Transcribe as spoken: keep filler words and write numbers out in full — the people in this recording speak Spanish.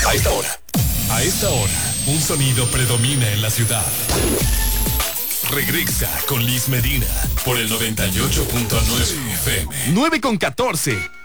A esta hora. A esta hora, un sonido predomina en la ciudad. Regresa con Liz Medina por el noventa y ocho punto nueve F M. nueve con catorce.